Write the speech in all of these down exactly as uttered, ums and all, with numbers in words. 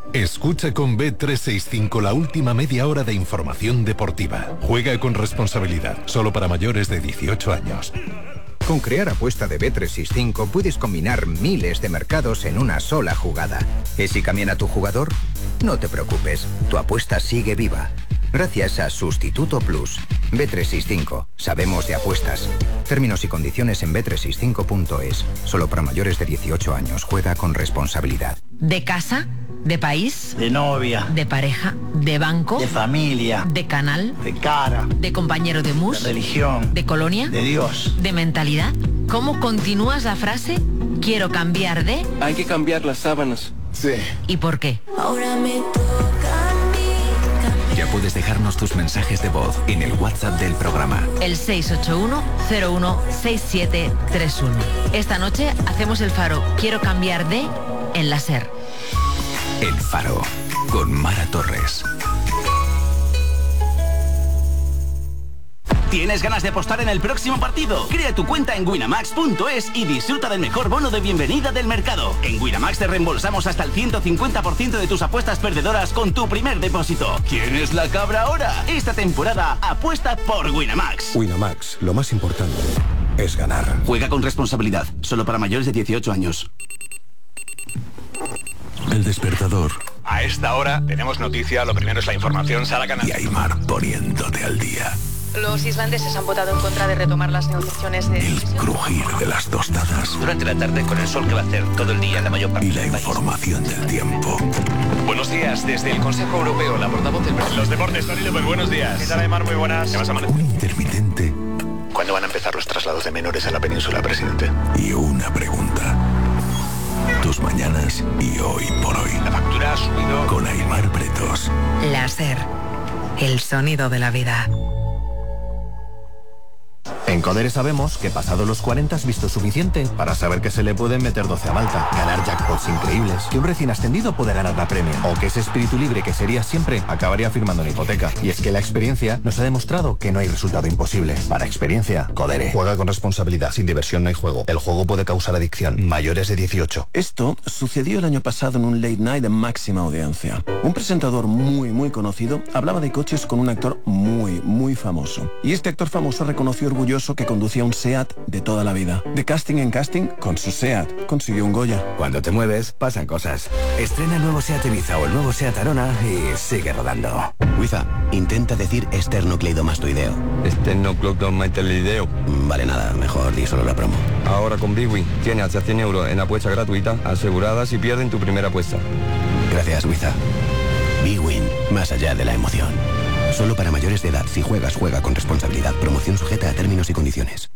Escucha con B trescientos sesenta y cinco la última media hora de información deportiva. Juega con responsabilidad, solo para mayores de dieciocho años. Con Crear Apuesta de B trescientos sesenta y cinco puedes combinar miles de mercados en una sola jugada. ¿Y si cambian a tu jugador? No te preocupes, tu apuesta sigue viva. Gracias a Sustituto Plus. B trescientos sesenta y cinco. Sabemos de apuestas. Términos y condiciones en b trescientos sesenta y cinco punto es. Solo para mayores de dieciocho años. Juega con responsabilidad. ¿De casa? ¿De país? De novia. ¿De pareja? ¿De banco? De familia. ¿De canal? De cara. ¿De compañero de mus? De religión. ¿De colonia? De Dios. ¿De mentalidad? ¿Cómo continúas la frase? Quiero cambiar de... Hay que cambiar las sábanas. Sí. ¿Y por qué? Ahora me toca a mí cambiar. Ya puedes dejarnos tus mensajes de voz en el WhatsApp del programa. El seis ocho uno cero uno seis siete tres uno. Esta noche hacemos el faro Quiero cambiar de en la SER. El Faro, con Mara Torres. ¿Tienes ganas de apostar en el próximo partido? Crea tu cuenta en winamax punto es y disfruta del mejor bono de bienvenida del mercado. En Winamax te reembolsamos hasta el ciento cincuenta por ciento de tus apuestas perdedoras con tu primer depósito. ¿Quién es la cabra ahora? Esta temporada apuesta por Winamax. Winamax, lo más importante es ganar. Juega con responsabilidad, solo para mayores de dieciocho años. El despertador. A esta hora tenemos noticia, lo primero es la información, Sara Canal. Y Aymar poniéndote al día. Los islandeses han votado en contra de retomar las negociaciones de... El crujir de las tostadas. Durante la tarde con el sol que va a hacer todo el día en la mayor parte y la del país. Información del tiempo. Buenos días, desde el Consejo Europeo, la portavoz del... Los deportes, Tony López, buenos días. ¿Qué tal, Aymar? Muy buenas. ¿Qué vas a amanecer? Un intermitente. ¿Cuándo van a empezar los traslados de menores a la península, presidente? Y una pregunta. Tus mañanas y hoy por hoy. La factura ha subido. Con Aymar Pretos. La SER. El sonido de la vida. En Codere sabemos que pasado los cuarenta has visto suficiente para saber que se le pueden meter doce a Malta, ganar jackpots increíbles, que un recién ascendido puede ganar la Premier, o que ese espíritu libre que sería siempre acabaría firmando una hipoteca. Y es que la experiencia nos ha demostrado que no hay resultado imposible. Para experiencia, Codere. Juega con responsabilidad. Sin diversión no hay juego. El juego puede causar adicción. Mayores de dieciocho. Esto sucedió el año pasado en un late night de máxima audiencia. Un presentador muy, muy conocido hablaba de coches con un actor muy, muy famoso. Y este actor famoso reconoció orgulloso que conducía un SEAT de toda la vida. De casting en casting, con su SEAT consiguió un Goya. Cuando te mueves, pasan cosas. Estrena el nuevo SEAT Ibiza o el nuevo SEAT Arona y sigue rodando. Wiza, intenta decir esternocleidomastoideo. Esternocleidomastoideo. Vale, nada, mejor di solo la promo. Ahora con Bwin tienes hasta cien euros en apuesta gratuita asegurada si pierden tu primera apuesta. Gracias, Wiza. Bwin, más allá de la emoción. Solo para mayores de edad. Si juegas, juega con responsabilidad. Promoción sujeta a términos y condiciones.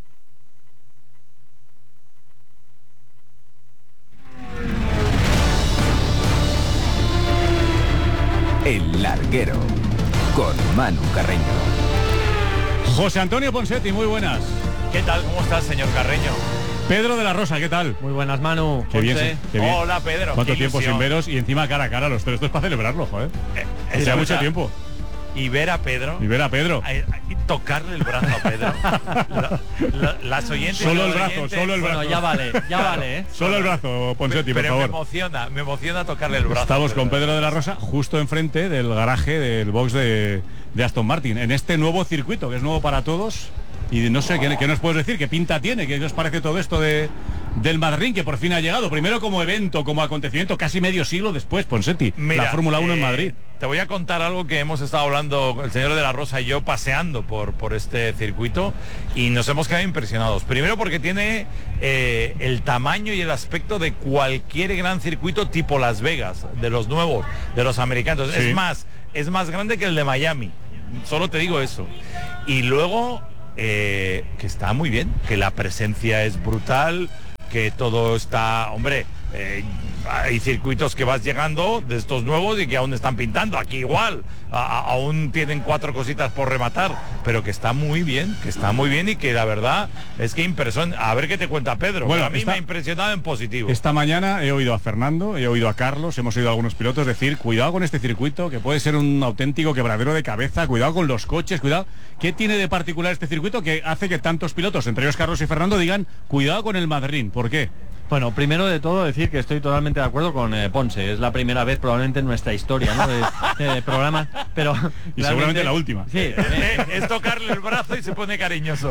El Larguero, con Manu Carreño. José Antonio Ponsetti, muy buenas. ¿Qué tal? ¿Cómo estás, señor Carreño? Pedro de la Rosa, ¿qué tal? Muy buenas, Manu. Qué bien, qué bien. Hola, Pedro. ¿Cuánto tiempo sin veros? Y encima cara a cara los tres. Esto es para celebrarlo, joder. Eh, Hace mucho tiempo. Y ver a Pedro. Y ver a Pedro. Y tocarle el brazo a Pedro. la, la, las oyentes. Solo el brazo, oyentes, solo el brazo. Bueno, ya vale, ya claro, vale, ¿eh? Solo el brazo, Ponsetti, pero, por favor. Pero me emociona, me emociona tocarle el brazo. Estamos con Pedro de la Rosa justo enfrente del garaje del box de, de Aston Martin, en este nuevo circuito, que es nuevo para todos. Y no sé, ¿qué, qué nos puedes decir? ¿Qué pinta tiene? ¿Qué os parece todo esto de del Madrid, que por fin ha llegado? Primero como evento, como acontecimiento, casi medio siglo después, Ponsetti. Mira, la Fórmula uno eh, en Madrid. Te voy a contar algo que hemos estado hablando el señor de la Rosa y yo paseando por, por este circuito y nos hemos quedado impresionados. Primero porque tiene eh, el tamaño y el aspecto de cualquier gran circuito tipo Las Vegas, de los nuevos, de los americanos. Sí. Es más, es más grande que el de Miami. Solo te digo eso. Y luego... Eh, que está muy bien, que la presencia es brutal, que todo está, hombre, eh, hay circuitos que vas llegando de estos nuevos y que aún están pintando, aquí igual, a, a, aún tienen cuatro cositas por rematar, pero que está muy bien, que está muy bien y que la verdad es que impresiona. A ver qué te cuenta Pedro. Bueno, a mí esta, me ha impresionado en positivo. Esta mañana he oído a Fernando, he oído a Carlos, hemos oído a algunos pilotos decir, cuidado con este circuito, que puede ser un auténtico quebradero de cabeza, cuidado con los coches, cuidado. ¿Qué tiene de particular este circuito que hace que tantos pilotos, entre ellos Carlos y Fernando, digan, cuidado con el Madrid? ¿Por qué? Bueno, primero de todo decir que estoy totalmente de acuerdo con eh, Ponce. Es la primera vez probablemente en nuestra historia, ¿no? de, de programa, pero y seguramente la última. Sí, es tocarle el brazo y se pone cariñoso.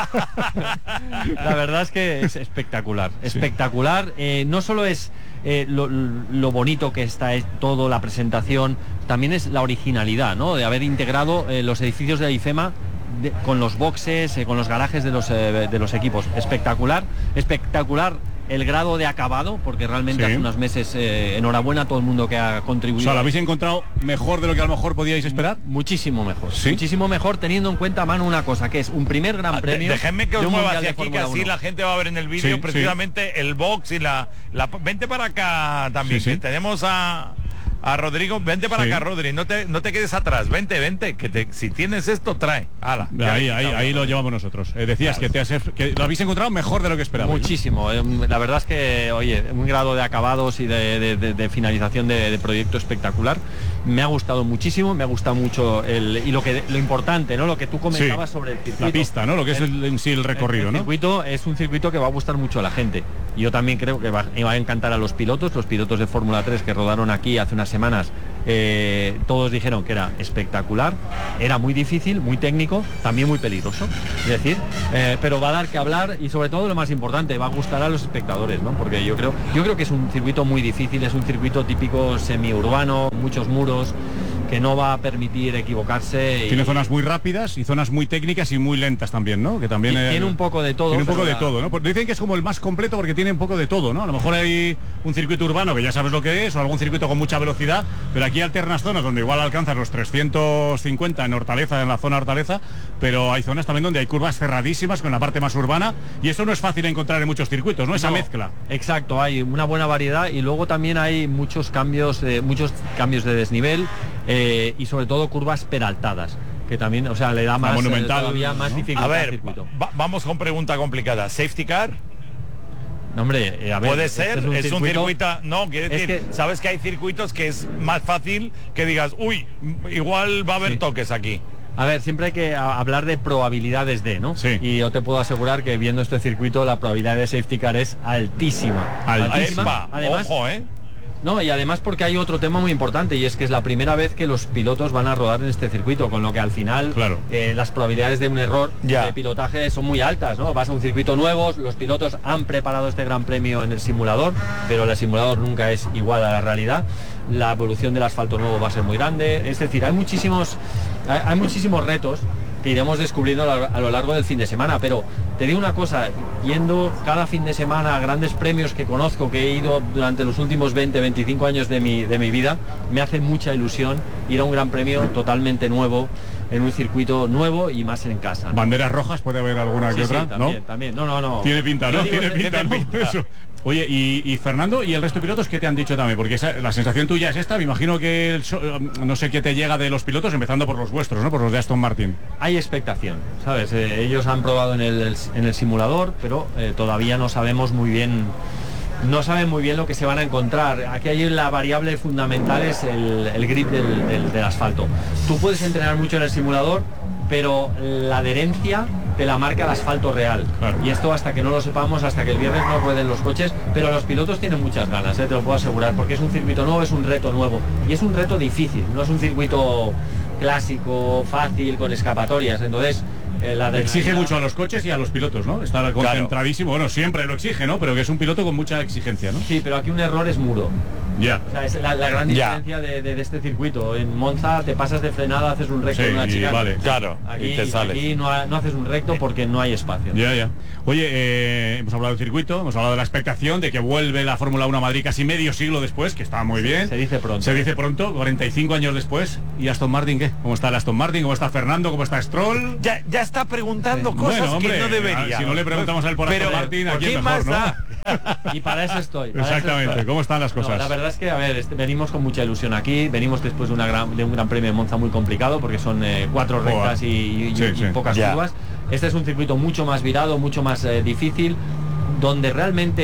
La verdad es que es espectacular, espectacular. Eh, no solo es eh, lo, lo bonito que está es todo, la presentación, también es la originalidad, ¿no? De haber integrado eh, los edificios de IFEMA de, con los boxes, eh, con los garajes de los eh, de los equipos. Espectacular, espectacular. El grado de acabado, porque realmente sí. Hace unos meses, eh, enhorabuena a todo el mundo que ha contribuido. O sea, ¿lo habéis encontrado mejor de lo que a lo mejor podíais esperar? Muchísimo mejor. ¿Sí? Muchísimo mejor, teniendo en cuenta, Manu, una cosa, que es un primer gran premio. De, déjenme que os de mueva hacia aquí, que así la gente va a ver en el vídeo sí, precisamente sí. el box y la, la... Vente para acá también, sí, sí. que tenemos a... A Rodrigo, vente para sí. acá, Rodri, no te, no te quedes atrás, vente, vente, que te, si tienes esto, trae. Ala, ahí, ahí, ahí lo llevamos nosotros. Eh, decías claro. que, te has, que lo habéis encontrado mejor de lo que esperaba. Muchísimo. Eh, la verdad es que, oye, un grado de acabados y de, de, de, de finalización de, de proyecto espectacular. Me ha gustado muchísimo, me ha gustado mucho el, y lo que lo importante, ¿no? Lo que tú comentabas sí. sobre el circuito. La pista, ¿no? Lo que es el, en sí el recorrido, el, el ¿no? circuito es un circuito que va a gustar mucho a la gente. Yo también creo que va, va a encantar a los pilotos, los pilotos de Fórmula tres que rodaron aquí hace unas semanas. Eh, todos dijeron que era espectacular, era muy difícil, muy técnico, también muy peligroso, es decir, eh, pero va a dar que hablar y sobre todo lo más importante, va a gustar a los espectadores, ¿no? Porque yo creo, yo creo que es un circuito muy difícil, es un circuito típico semiurbano, muchos muros, que no va a permitir equivocarse. Tiene y... zonas muy rápidas y zonas muy técnicas y muy lentas también, ¿no? Que también tiene el... un poco de todo. Tiene un poco la... de todo, ¿no? Porque dicen que es como el más completo porque tiene un poco de todo, ¿no? A lo mejor hay un circuito urbano que ya sabes lo que es, o algún circuito con mucha velocidad, pero aquí alternas zonas donde igual alcanzas los trescientos cincuenta en Hortaleza, en la zona Hortaleza, pero hay zonas también donde hay curvas cerradísimas con la parte más urbana y eso no es fácil encontrar en muchos circuitos, ¿no? Esa no, mezcla. Exacto, hay una buena variedad y luego también hay muchos cambios, eh, muchos cambios de desnivel eh, y sobre todo curvas peraltadas, que también, o sea, le da más, monumental, eh, todavía más ¿no? dificultad. A ver, al circuito. Va, vamos con pregunta complicada. ¿Safety car? No, hombre, eh, a ver, puede ser, este es, un, es circuito, un circuito, no, quiere decir, que, sabes que hay circuitos que es más fácil que digas, uy, igual va a haber sí. toques aquí. A ver, siempre hay que a, hablar de probabilidades de, ¿no? Sí. Y yo te puedo asegurar que viendo este circuito la probabilidad de safety car es altísima. Altísima. Epa, además, ojo, ¿eh? No, y además porque hay otro tema muy importante y es que es la primera vez que los pilotos van a rodar en este circuito, con lo que al final claro. eh, las probabilidades de un error ya. de pilotaje son muy altas, ¿no? Vas a un circuito nuevo, los pilotos han preparado este gran premio en el simulador, pero el simulador nunca es igual a la realidad. La evolución del asfalto nuevo va a ser muy grande, es decir, hay muchísimos, hay, hay muchísimos retos que iremos descubriendo a lo largo del fin de semana, pero te digo una cosa, yendo cada fin de semana a grandes premios que conozco, que he ido durante los últimos veinte, veinticinco años de mi, de mi vida, me hace mucha ilusión ir a un gran premio totalmente nuevo, en un circuito nuevo y más en casa, ¿no? ¿Banderas rojas puede haber alguna sí, que otra? Sí, también, ¿no? también, no, no, no. Tiene pinta, ¿no? Digo, Tiene pinta, tiene ¿no? pinta. Eso. Oye, y, y Fernando, ¿y el resto de pilotos qué te han dicho también? Porque esa, la sensación tuya es esta, me imagino que el, no sé qué te llega de los pilotos, empezando por los vuestros, ¿no? Por los de Aston Martin. Hay expectación, ¿sabes? Eh, ellos han probado en el, en el simulador, pero eh, todavía no sabemos muy bien, no saben muy bien lo que se van a encontrar. Aquí hay la variable fundamental es el, el grip del, del, del asfalto. Tú puedes entrenar mucho en el simulador, pero la adherencia te la marca el asfalto real. Claro. Y esto hasta que no lo sepamos, hasta que el viernes no rueden los coches, pero los pilotos tienen muchas ganas, ¿eh? Te lo puedo asegurar, porque es un circuito nuevo, es un reto nuevo. Y es un reto difícil, no es un circuito clásico, fácil, con escapatorias. Entonces, eh, la exige mucho a los coches y a los pilotos, ¿no? Estar concentradísimo, claro. Bueno, siempre lo exige, ¿no? Pero que es un piloto con mucha exigencia, ¿no? Sí, pero aquí un error es muro. Ya. O sea, es la, la gran diferencia de, de, de este circuito. En Monza te pasas de frenada, haces un recto sí, en una chica. Vale. Claro, aquí, y te sales. Aquí no, ha, no haces un recto porque no hay espacio. Ya, ya. Oye, eh, hemos hablado del circuito, hemos hablado de la expectación de que vuelve la Fórmula uno a Madrid casi medio siglo después, que está muy bien. Se dice pronto. Se dice pronto, cuarenta y cinco años después. ¿Y Aston Martin qué? ¿Cómo está el Aston Martin? ¿Cómo está Fernando? ¿Cómo está Stroll? Ya, ya está preguntando sí. cosas bueno, hombre, que no debería. Si no le preguntamos a él por Aston Pero, Martin, ¿a ¿por quién qué mejor, más no? da? Y para eso estoy. Para Exactamente. eso estoy. ¿Cómo están las cosas? No, la verdad es que, a ver, este, venimos con mucha ilusión aquí, venimos después de, una gran, de un gran premio de Monza muy complicado, porque son eh, cuatro rectas y, y, sí, y sí. pocas curvas. Este es un circuito mucho más virado, mucho más eh, difícil, donde realmente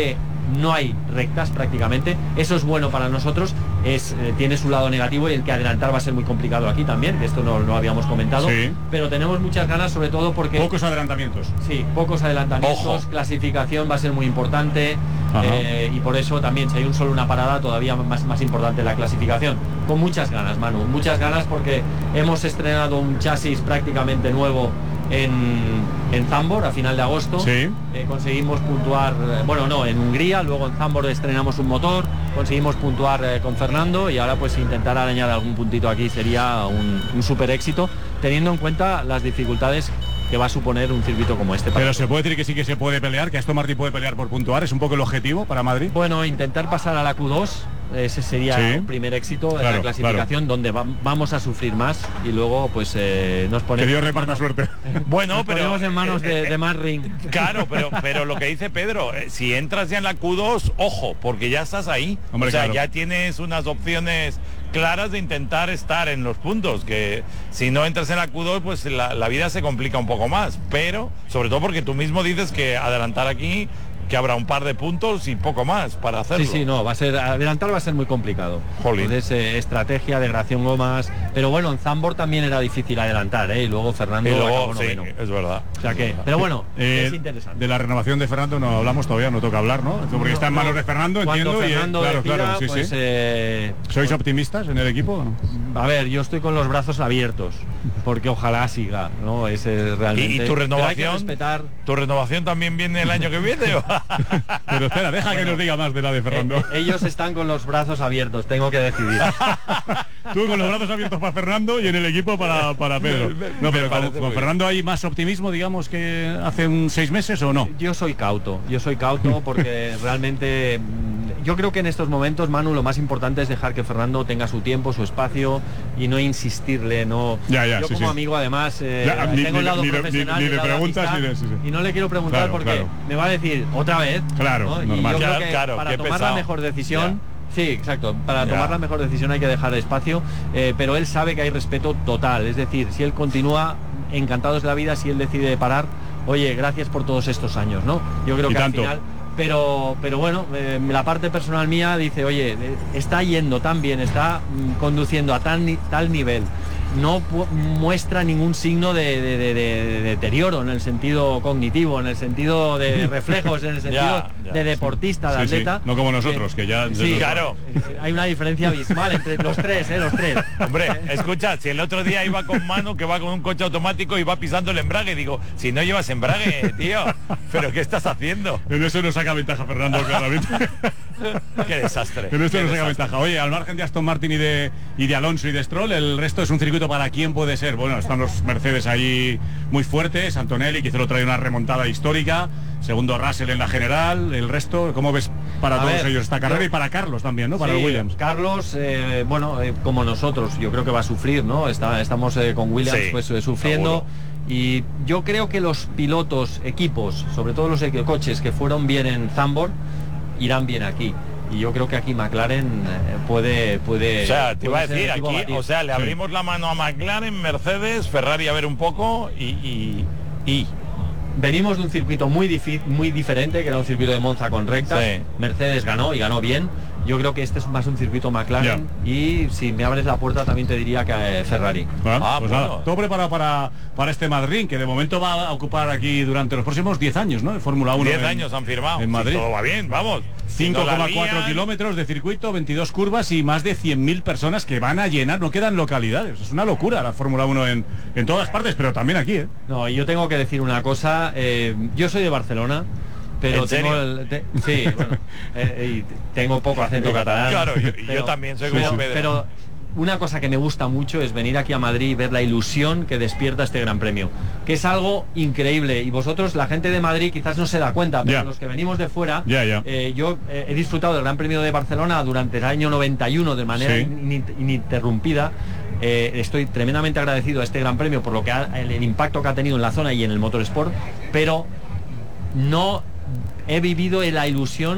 no hay rectas prácticamente. Eso es bueno para nosotros, es eh, tiene su lado negativo, y el que adelantar va a ser muy complicado aquí también, que esto no lo habíamos comentado, sí. Pero tenemos muchas ganas, sobre todo porque... Pocos adelantamientos. Sí, pocos adelantamientos, Ojo. clasificación va a ser muy importante, eh, y por eso también, si hay un solo una parada, todavía más, más importante la clasificación. Con muchas ganas, Manu, muchas ganas, porque hemos estrenado un chasis prácticamente nuevo en, en Zandvoort a final de agosto. Sí. Eh, conseguimos puntuar, eh, bueno, no, en Hungría, luego en Zandvoort estrenamos un motor, conseguimos puntuar eh, con Fernando, y ahora pues intentar arañar algún puntito aquí sería un, un súper éxito, teniendo en cuenta las dificultades que va a suponer un circuito como este. Pero se puede decir que sí que se puede pelear, que Aston Martin puede pelear por puntuar, es un poco el objetivo para Madrid. Bueno, intentar pasar a la Q dos, ese sería sí. el primer éxito de claro, la clasificación, claro. donde va, vamos a sufrir más, y luego pues eh, nos ponemos... Que Dios reparta suerte. Bueno, nos pero... ponemos en manos de, de Matt Ring. Claro, pero, pero lo que dice Pedro, eh, si entras ya en la Q dos, ojo, porque ya estás ahí. Hombre, o sea, claro. ya tienes unas opciones claras de intentar estar en los puntos, que si no entras en la Q dos, pues la, la vida se complica un poco más, pero sobre todo porque tú mismo dices que adelantar aquí, que habrá un par de puntos y poco más para hacerlo. Sí, sí, no, va a ser, adelantar va a ser muy complicado. Jolín. Entonces, eh, estrategia, degradación gomas, pero bueno, en Zandvoort también era difícil adelantar, ¿eh? Y luego Fernando y luego, acabó sí, noveno. Es verdad. O sea que, pero bueno, eh, es interesante. De la renovación de Fernando no hablamos todavía, no toca hablar, ¿no? Porque no, está en manos de Fernando, Cuando entiendo. Fernando y, claro, decida, claro, sí, pues, sí. Eh, ¿Sois optimistas en el equipo? A ver, yo estoy con los brazos abiertos, porque ojalá siga, ¿no? Es eh, realmente... ¿Y, y tu renovación? Respetar... ¿Tu renovación también viene el año que viene? ¿O? Pero espera, deja bueno, que nos diga más de la de Fernando. Eh, eh, ellos están con los brazos abiertos, tengo que decidir. Tú con los brazos abiertos para Fernando y en el equipo para, para Pedro. No, pero con, con Fernando hay más optimismo, digamos, que hace un seis meses, ¿o no? Yo soy cauto, yo soy cauto porque realmente yo creo que en estos momentos, Manu, lo más importante es dejar que Fernando tenga su tiempo, su espacio, y no insistirle, no. Ya, ya, yo sí, como sí. amigo, además, eh, ya, ni, tengo el lado ni, profesional ni, y ni le preguntas amistad, ni le, sí, sí. y no le quiero preguntar claro, porque claro. me va a decir otra vez. Claro, ¿no? normal. Y yo claro, creo que claro, para tomar pesado. la mejor decisión. Ya. Sí, exacto. Para Ya. tomar la mejor decisión hay que dejar espacio, eh, pero él sabe que hay respeto total. Es decir, si él continúa, encantados de la vida. Si él decide parar, oye, gracias por todos estos años, ¿no? Yo creo y que tanto. al final... Pero, pero bueno, eh, la parte personal mía dice, oye, eh, está yendo tan bien, está mm, conduciendo a tan, tal nivel, no muestra ningún signo de, de, de, de deterioro en el sentido cognitivo, en el sentido de reflejos, en el sentido ya, ya, de deportista, de sí, atleta. Sí. No como nosotros, que, que ya... Sí, claro. Hay una diferencia abismal entre los tres, ¿eh? Los tres. Hombre, escucha, si el otro día iba con Manu, que va con un coche automático y va pisando el embrague, digo, si no llevas embrague, tío, ¿pero qué estás haciendo? En eso no saca ventaja Fernando, claramente. Qué desastre. En eso qué no saca desastre. ventaja. Oye, al margen de Aston Martin y de, y de Alonso y de Stroll, el resto es un circuito para quién puede ser. Bueno, están los Mercedes ahí muy fuertes, Antonelli, que hizo trae una remontada histórica, segundo Russell en la general, el resto, ¿cómo ves para A todos ver, ellos esta carrera? yo... Y para Carlos también, ¿no? Para sí, el Williams. Carlos, eh, bueno, eh, como nosotros, yo creo que va a sufrir, ¿no? Está, estamos eh, con Williams Sí, pues eh, sufriendo. seguro. Y yo creo que los pilotos, equipos, sobre todo los coches que fueron bien en Zandvoort, irán bien aquí. Y yo creo que aquí McLaren eh, puede puede O sea, te iba a puede ser decir, el equipo a aquí, batir. o sea, le abrimos sí. la mano a McLaren, Mercedes, Ferrari a ver un poco y... y, y. Venimos de un circuito muy difícil, muy diferente, que era un circuito de Monza con rectas. Sí. Mercedes ganó y ganó bien. Yo creo que este es más un circuito McLaren, yeah. Y si me abres la puerta también te diría que eh, Ferrari. Bueno, ah, pues bueno. nada, todo preparado para, para este Madrid, que de momento va a ocupar aquí durante los próximos diez años, ¿no? De Fórmula uno. diez años han firmado. En Madrid. Sí, todo va bien, vamos. cinco coma cuatro kilómetros de circuito, veintidós curvas y más de cien mil personas que van a llenar, no quedan localidades. Es una locura la Fórmula uno en, en todas partes, pero también aquí, ¿eh? No, y yo tengo que decir una cosa, eh, yo soy de Barcelona, pero ¿En tengo serio? el, te, sí, bueno, eh, y tengo poco acento catalán. Claro, yo, pero, yo también soy pero, como Pedro. Pero una cosa que me gusta mucho es venir aquí a Madrid y ver la ilusión que despierta este Gran Premio, que es algo increíble. Y vosotros, la gente de Madrid, quizás no se da cuenta, pero yeah. los que venimos de fuera, yeah, yeah. Eh, yo eh, he disfrutado del Gran Premio de Barcelona durante el año noventa y uno de manera sí. in, ininterrumpida. Eh, estoy tremendamente agradecido a este Gran Premio por lo que ha, el, el impacto que ha tenido en la zona y en el motorsport, pero no he vivido en la ilusión